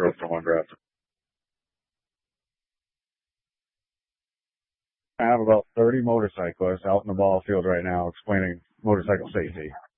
growth from undrafted. I have about 30 motorcyclists out in the ball field right now explaining motorcycle safety.